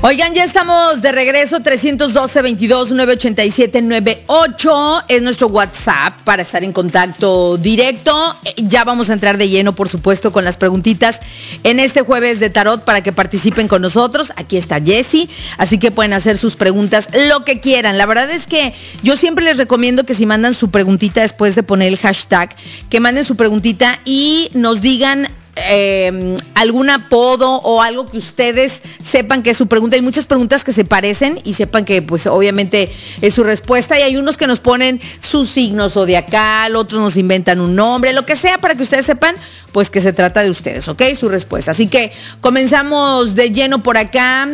Oigan, ya estamos de regreso, 312-22-987-98 es nuestro WhatsApp para estar en contacto directo. Ya vamos a entrar de lleno, por supuesto, con las preguntitas en este jueves de tarot para que participen con nosotros. Aquí está Jessie, así que pueden hacer sus preguntas lo que quieran. La verdad es que yo siempre les recomiendo que si mandan su preguntita después de poner el hashtag, que manden su preguntita y nos digan algún apodo o algo que ustedes sepan que es su pregunta. Hay muchas preguntas que se parecen y sepan que pues obviamente es su respuesta, y hay unos que nos ponen su signo zodiacal, otros nos inventan un nombre, lo que sea, para que ustedes sepan pues que se trata de ustedes, ¿ok? Su respuesta. Así que comenzamos de lleno por acá.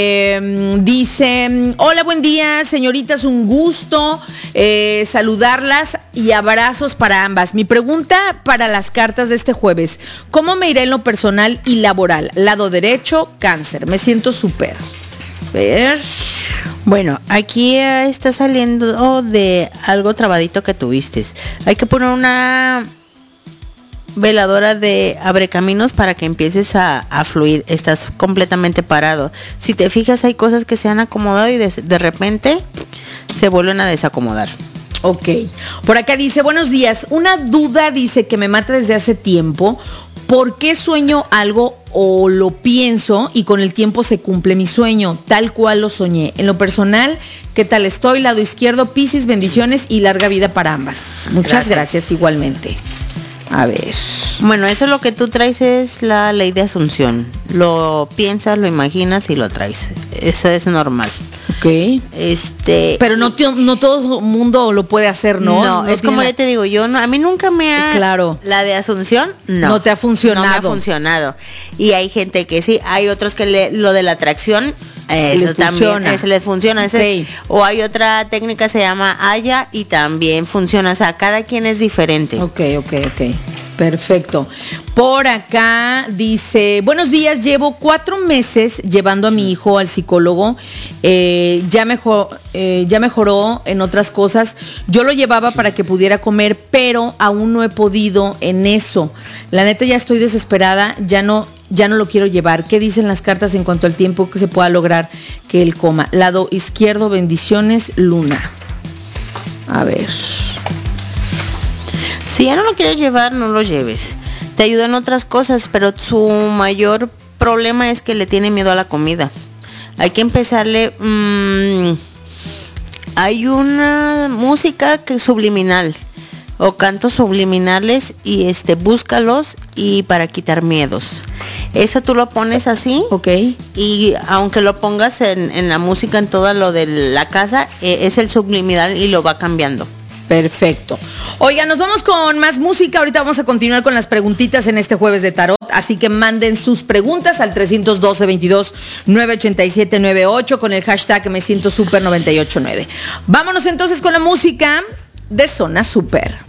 Dice, hola, buen día, señoritas, un gusto saludarlas y abrazos para ambas. Mi pregunta para las cartas de este jueves: ¿cómo me irá en lo personal y laboral? Lado derecho, Cáncer. Me siento súper. Ver. Bueno, aquí está saliendo de algo trabadito que tuviste. Hay que poner una veladora de abrecaminos para que empieces a fluir. Estás completamente parado. Si te fijas, hay cosas que se han acomodado y de repente se vuelven a desacomodar. Ok. Por acá dice, buenos días. Una duda, dice, que me mata desde hace tiempo. ¿Por qué sueño algo o lo pienso y con el tiempo se cumple mi sueño, tal cual lo soñé? En lo personal, ¿qué tal estoy? Lado izquierdo, Piscis, bendiciones y larga vida para ambas. Muchas gracias igualmente. A ver. Bueno, eso es lo que tú traes, es la ley de asunción. Lo piensas, lo imaginas y lo traes. Eso es normal. Ok. Pero no todo el mundo lo puede hacer, ¿no? No, es como ya te digo, a mí nunca me ha... Claro. La de asunción, no. No te ha funcionado. No me ha funcionado. Y hay gente que sí, hay otros que lo de la atracción, eso también les funciona. Sí. O hay otra técnica, se llama Haya, y también funciona. O sea, cada quien es diferente. Ok. Perfecto. Por acá dice, buenos días, llevo 4 meses llevando a mi hijo al psicólogo, ya mejoró en otras cosas. Yo lo llevaba para que pudiera comer, pero aún no he podido en eso. La neta ya estoy desesperada, ya no lo quiero llevar. ¿Qué dicen las cartas en cuanto al tiempo que se pueda lograr que él coma? Lado izquierdo, bendiciones, Luna. A ver. Si ya no lo quieres llevar, no lo lleves. Te ayuda en otras cosas, pero su mayor problema es que le tiene miedo a la comida. Hay que empezarle... hay una música que es subliminal o cantos subliminales y búscalos y para quitar miedos. Eso tú lo pones así. Ok. Y aunque lo pongas en la música, en todo lo de la casa, es el subliminal y lo va cambiando. Perfecto. Oiga, nos vamos con más música. Ahorita vamos a continuar con las preguntitas en este jueves de tarot. Así que manden sus preguntas al 312-22-987-98 con el hashtag Me Siento Super 989. Vámonos entonces con la música de Zona Super.